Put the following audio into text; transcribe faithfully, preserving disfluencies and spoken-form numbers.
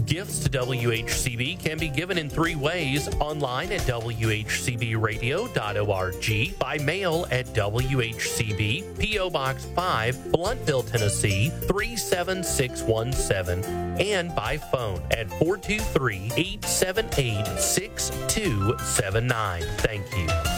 Gifts to W H C B can be given in three ways: online at w h c b radio dot org, by mail at W H C B, P O. Box five, Blountville, Tennessee three seven six one seven, and by phone at four two three, eight seven eight, six two seven nine. Thank you.